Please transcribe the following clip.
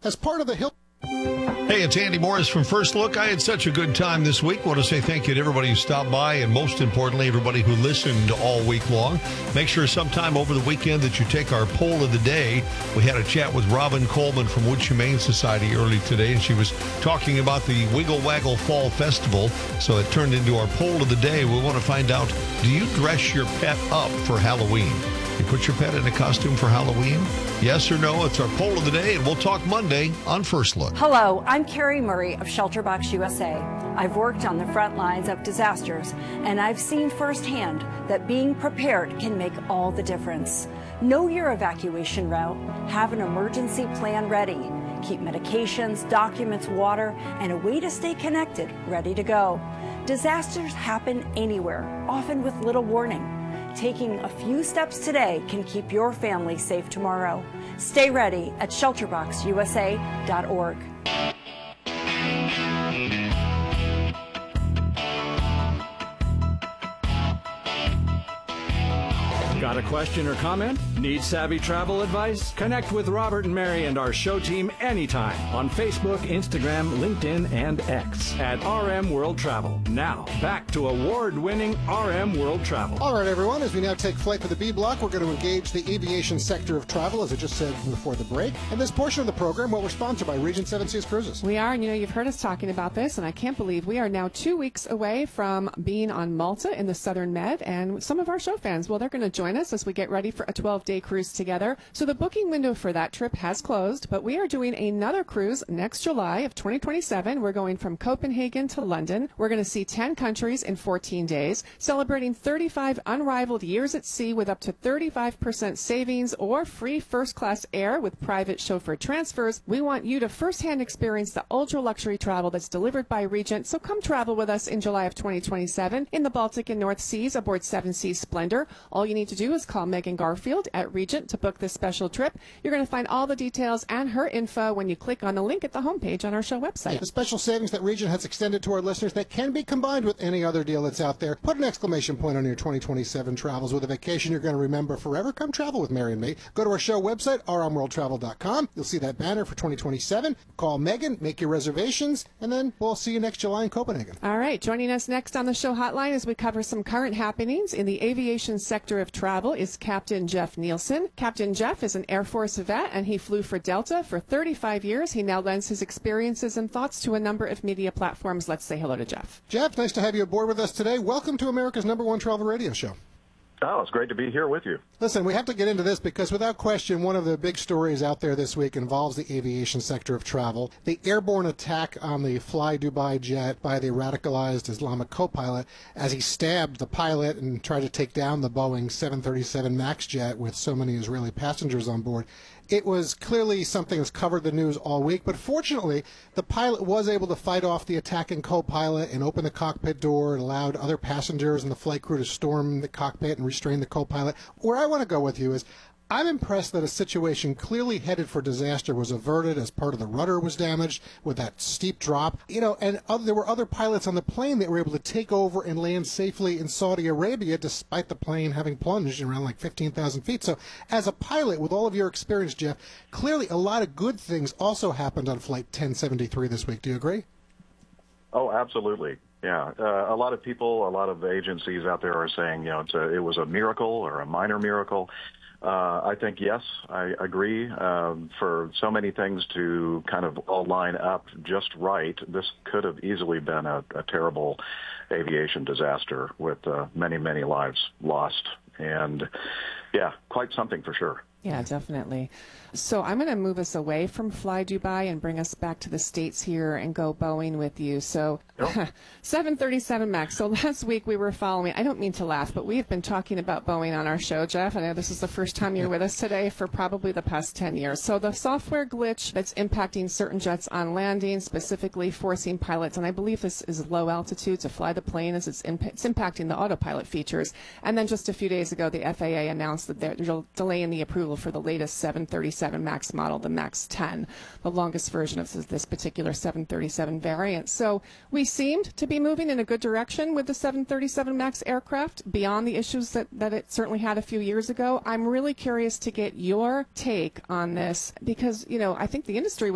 as part of the Hill. Hey, it's Andy Morris from First Look. I had such a good time this week. Want to say thank you to everybody who stopped by, and most importantly, everybody who listened all week long. Make sure sometime over the weekend that you take our poll of the day. We had a chat with Robin Coleman from Wood Humane Society early today, and she was talking about the Wiggle Waggle Fall Festival. So it turned into our poll of the day. We want to find out, do you dress your pet up for Halloween? You put your pet in a costume for Halloween? Yes or no? It's our poll of the day, and we'll talk Monday on First Look. Hello, I'm Carrie Murray of ShelterBox USA. I've worked on the front lines of disasters, and I've seen firsthand that being prepared can make all the difference. Know your evacuation route, have an emergency plan ready, keep medications, documents, water, and a way to stay connected ready to go. Disasters happen anywhere, often with little warning. Taking a few steps today can keep your family safe tomorrow. Stay ready at shelterboxusa.org. Got a question or comment? Need savvy travel advice? Connect with Robert and Mary and our show team anytime on Facebook, Instagram, LinkedIn, and X at RM World Travel. Now, back to award-winning RM World Travel. All right, everyone, as we now take flight for the B block, we're going to engage the aviation sector of travel, as I just said before the break. And this portion of the program, well, we're sponsored by Regent Seven Seas Cruises. We are, and you've heard us talking about this, and I can't believe we are now 2 weeks away from being on Malta in the Southern Med, and some of our show fans, well, they're going to join us as we get ready for a 12-day cruise together. So the booking window for that trip has closed, but we are doing another cruise next July of 2027. We're going from Copenhagen to London. We're going to see 10 countries in 14 days, celebrating 35 unrivaled years at sea with up to 35% savings or free first-class air with private chauffeur transfers. We want you to firsthand experience the ultra-luxury travel that's delivered by Regent, so come travel with us in July of 2027 in the Baltic and North Seas aboard Seven Seas Splendor. All you need to do is call Megan Garfield at Regent to book this special trip. You're going to find all the details and her info when you click on the link at the homepage on our show website. The special savings that Regent has extended to our listeners that can be combined with any other deal that's out there. Put an exclamation point on your 2027 travels with a vacation you're going to remember forever. Come travel with Mary and me. Go to our show website, rmworldtravel.com. You'll see that banner for 2027. Call Megan, make your reservations, and then we'll see you next July in Copenhagen. All right. Joining us next on the show hotline as we cover some current happenings in the aviation sector of travel is Captain Jeff Nielsen. Captain Jeff is an Air Force vet, and he flew for Delta for 35 years. He now lends his experiences and thoughts to a number of media platforms. Let's say hello to Jeff. Jeff, nice to have you aboard with us today. Welcome to America's #1 travel radio show. Oh, it's great to be here with you. Listen, we have to get into this because without question, one of the big stories out there this week involves the aviation sector of travel. The airborne attack on the Fly Dubai jet by the radicalized Islamic co-pilot as he stabbed the pilot and tried to take down the Boeing 737 MAX jet with so many Israeli passengers on board. It was clearly something that's covered the news all week, but fortunately, the pilot was able to fight off the attacking co-pilot and open the cockpit door and allowed other passengers and the flight crew to storm the cockpit and restrain the co-pilot. Where I want to go with you is, I'm impressed that a situation clearly headed for disaster was averted as part of the rudder was damaged with that steep drop. And there were other pilots on the plane that were able to take over and land safely in Saudi Arabia despite the plane having plunged around like 15,000 feet. So as a pilot, with all of your experience, Jeff, clearly a lot of good things also happened on Flight 1073 this week. Do you agree? Oh, absolutely. Yeah. A lot of people, a lot of agencies out there are saying, it was a miracle or a minor miracle. I think, yes, I agree. For so many things to kind of all line up just right, this could have easily been a terrible aviation disaster with many, many lives lost. And, yeah, quite something for sure. Yeah, definitely. So I'm going to move us away from Fly Dubai and bring us back to the States here and go Boeing with you. So 737 MAX. So last week we were following, I don't mean to laugh, but we have been talking about Boeing on our show, Jeff. I know this is the first time you're with us today for probably the past 10 years. So the software glitch that's impacting certain jets on landing, specifically forcing pilots, and I believe this is low altitude, to fly the plane as it's impacting the autopilot features. And then just a few days ago, the FAA announced that they're delaying the approval for the latest 737 MAX model, the MAX 10, the longest version of this particular 737 variant. So we seemed to be moving in a good direction with the 737 MAX aircraft beyond the issues that it certainly had a few years ago. I'm really curious to get your take on this because, I think the industry